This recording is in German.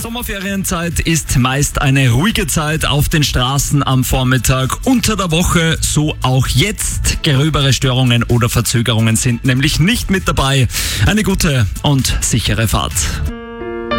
Sommerferienzeit ist meist eine ruhige Zeit auf den Straßen am Vormittag. Unter der Woche, so auch jetzt. Gröbere Störungen oder Verzögerungen sind nämlich nicht mit dabei. Eine gute und sichere Fahrt.